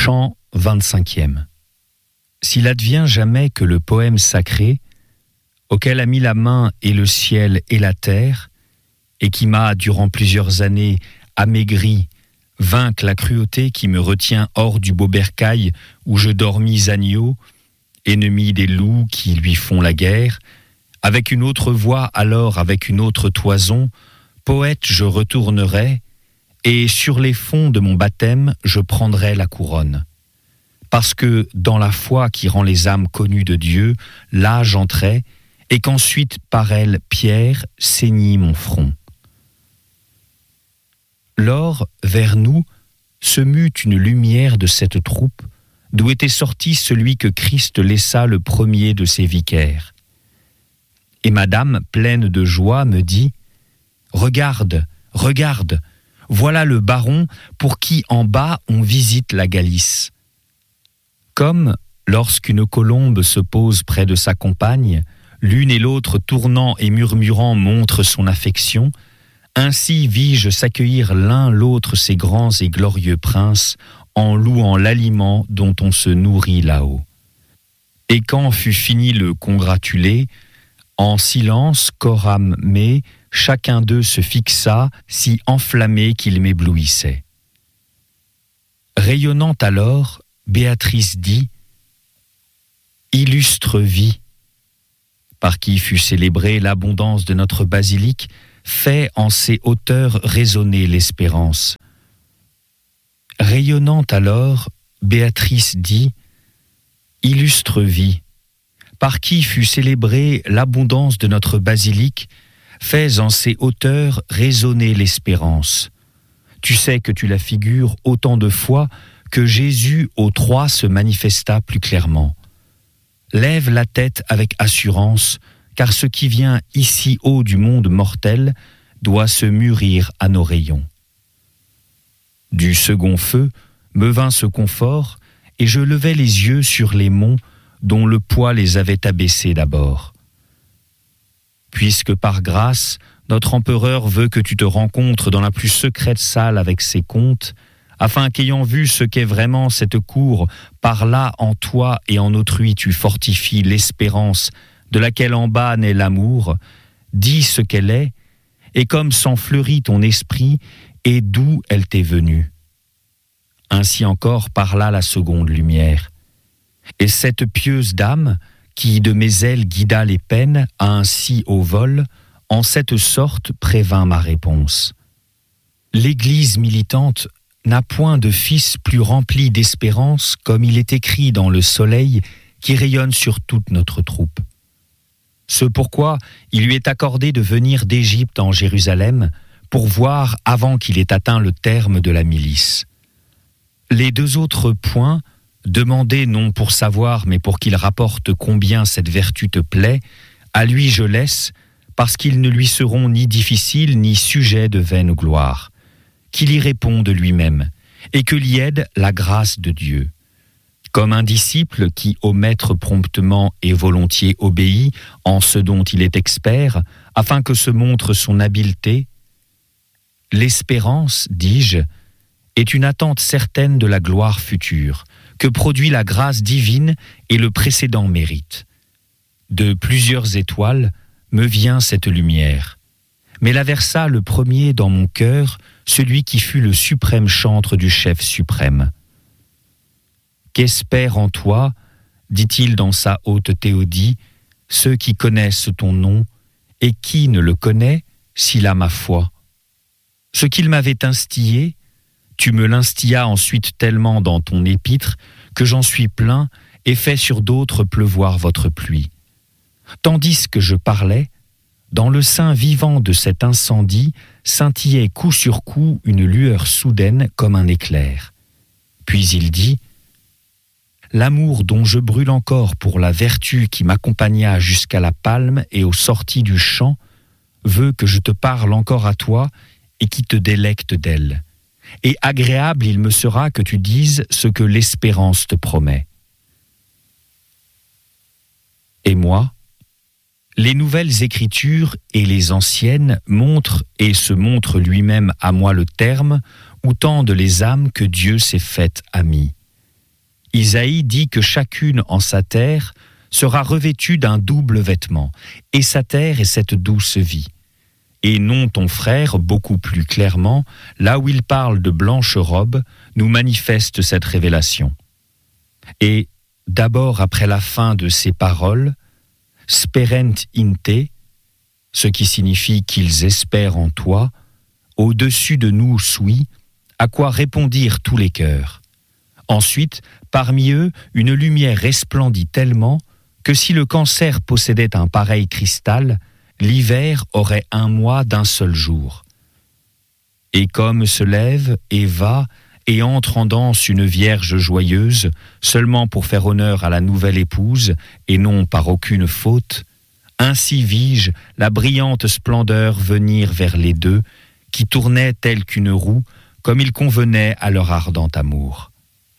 Chant 25e. S'il advient jamais que le poème sacré, auquel a mis la main et le ciel et la terre, et qui m'a, durant plusieurs années, amaigri, vaincre la cruauté qui me retient hors du beau bercail où je dormis agneau, ennemi des loups qui lui font la guerre, avec une autre voix alors avec une autre toison, poète je retournerai, et sur les fonds de mon baptême je prendrai la couronne. Parce que dans la foi qui rend les âmes connues de Dieu, là j'entrai, et qu'ensuite par elle pierre ceignit mon front. Lors, vers nous, se mut une lumière de cette troupe, d'où était sorti celui que Christ laissa le premier de ses vicaires. Et madame, pleine de joie, me dit « Regarde, regarde, voilà le baron pour qui en bas on visite la Galice. » Comme, lorsqu'une colombe se pose près de sa compagne, l'une et l'autre tournant et murmurant montrent son affection, ainsi vis-je s'accueillir l'un l'autre ces grands et glorieux princes, en louant l'aliment dont on se nourrit là-haut. Et quand fut fini le congratuler, en silence, coram me, chacun d'eux se fixa, si enflammé qu'il m'éblouissait. Rayonnant alors, Béatrice dit « Illustre vie, par qui fut célébrée l'abondance de notre basilique, fait en ses hauteurs résonner l'espérance. » Rayonnant alors, Béatrice dit « Illustre vie, par qui fut célébrée l'abondance de notre basilique, fait en ses hauteurs résonner l'espérance. Tu sais que tu la figures autant de fois que Jésus aux trois se manifesta plus clairement. Lève la tête avec assurance, car ce qui vient ici haut du monde mortel doit se mûrir à nos rayons. Du second feu me vint ce confort, et je levai les yeux sur les monts dont le poids les avait abaissés d'abord. Puisque par grâce, notre empereur veut que tu te rencontres dans la plus secrète salle avec ses comtes, afin qu'ayant vu ce qu'est vraiment cette cour, par là en toi et en autrui tu fortifies l'espérance de laquelle en bas naît l'amour, dis ce qu'elle est, et comme s'enfleurit ton esprit, et d'où elle t'est venue. Ainsi encore parla la seconde lumière. Et cette pieuse dame, qui de mes ailes guida les peines, ainsi au vol, en cette sorte prévint ma réponse. L'Église militante n'a point de fils plus rempli d'espérance comme il est écrit dans le soleil qui rayonne sur toute notre troupe. Ce pourquoi il lui est accordé de venir d'Égypte en Jérusalem pour voir avant qu'il ait atteint le terme de la milice. Les deux autres points, demandés non pour savoir mais pour qu'il rapporte combien cette vertu te plaît, à lui je laisse, parce qu'ils ne lui seront ni difficiles ni sujets de vaine gloire. Qu'il y réponde lui-même, et que l'y aide la grâce de Dieu. Comme un disciple qui au maître promptement et volontiers obéit en ce dont il est expert, afin que se montre son habileté, l'espérance, dis-je, est une attente certaine de la gloire future, que produit la grâce divine et le précédent mérite. De plusieurs étoiles me vient cette lumière, mais la versa le premier dans mon cœur, celui qui fut le suprême chantre du chef suprême. Qu'espère en toi, dit-il dans sa haute théodie, ceux qui connaissent ton nom, et qui ne le connaît s'il a ma foi. Ce qu'il m'avait instillé, tu me l'instillas ensuite tellement dans ton épître que j'en suis plein et fais sur d'autres pleuvoir votre pluie. Tandis que je parlais, dans le sein vivant de cet incendie scintillait coup sur coup une lueur soudaine comme un éclair. Puis il dit « L'amour dont je brûle encore pour la vertu qui m'accompagna jusqu'à la palme et aux sorties du champ veut que je te parle encore à toi et qui te délecte d'elle. Et agréable il me sera que tu dises ce que l'espérance te promet. » Et moi, les nouvelles écritures et les anciennes montrent et se montrent lui-même à moi le terme où tendent les âmes que Dieu s'est faites amies. Isaïe dit que chacune en sa terre sera revêtue d'un double vêtement, et sa terre est cette douce vie. Et non ton frère, beaucoup plus clairement, là où il parle de blanche robe, nous manifeste cette révélation. Et d'abord après la fin de ces paroles, sperent in te, ce qui signifie qu'ils espèrent en toi, au-dessus de nous sui, à quoi répondirent tous les cœurs. Ensuite, parmi eux, une lumière resplendit tellement que si le cancer possédait un pareil cristal, l'hiver aurait 1 mois d'un seul jour. Et comme se lève et va et entre en danse une vierge joyeuse, seulement pour faire honneur à la nouvelle épouse, et non par aucune faute, ainsi vis-je la brillante splendeur venir vers les deux, qui tournaient telle qu'une roue, comme il convenait à leur ardent amour.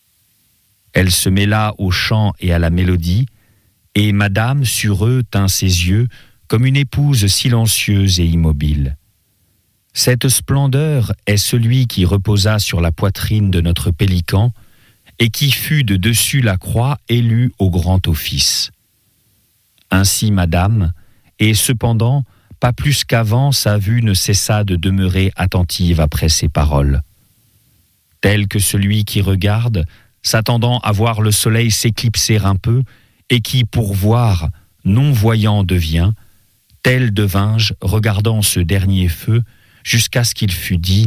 Elle se mêla au chant et à la mélodie, et Madame sur eux tint ses yeux comme une épouse silencieuse et immobile. Cette splendeur est celui qui reposa sur la poitrine de notre pélican et qui fut de dessus la croix élu au grand office. Ainsi Madame, et cependant, pas plus qu'avant, sa vue ne cessa de demeurer attentive après ses paroles. Tel que celui qui regarde, s'attendant à voir le soleil s'éclipser un peu, et qui, pour voir, non-voyant devient, tel devins-je, regardant ce dernier feu, jusqu'à ce qu'il fût dit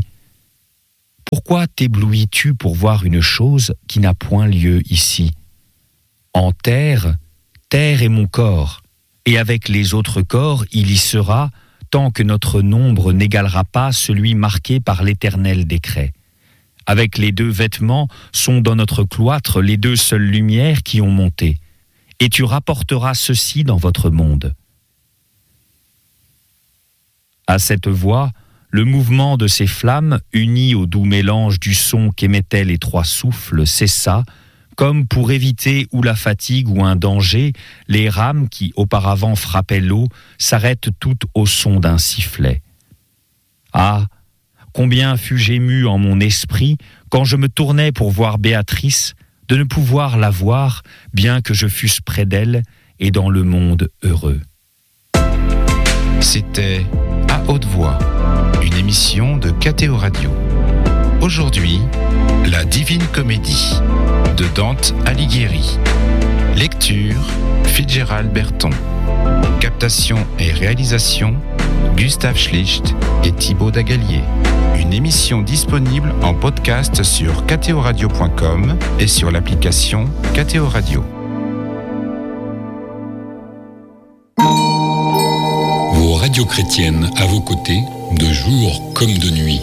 « Pourquoi t'éblouis-tu pour voir une chose qui n'a point lieu ici ? En terre, terre est mon corps, et avec les autres corps il y sera, tant que notre nombre n'égalera pas celui marqué par l'éternel décret. Avec les 2 vêtements sont dans notre cloître les 2 seules lumières qui ont monté. Et tu rapporteras ceci dans votre monde. » À cette voix, le mouvement de ces flammes, uni au doux mélange du son qu'émettaient les 3 souffles, cessa, comme pour éviter ou la fatigue ou un danger, les rames qui auparavant frappaient l'eau s'arrêtent toutes au son d'un sifflet. Ah, combien fus-je ému en mon esprit quand je me tournais pour voir Béatrice, de ne pouvoir la voir, bien que je fusse près d'elle et dans le monde heureux. C'était À haute voix, une émission de KTO Radio. Aujourd'hui, La Divine Comédie de Dante Alighieri. Lecture, Fitzgerald Berton. Captation et réalisation, Gustave Schlicht et Thibaut Dagalier. Une émission disponible en podcast sur ktoradio.com et sur l'application KTO Radio. Vos radios chrétiennes à vos côtés, de jour comme de nuit.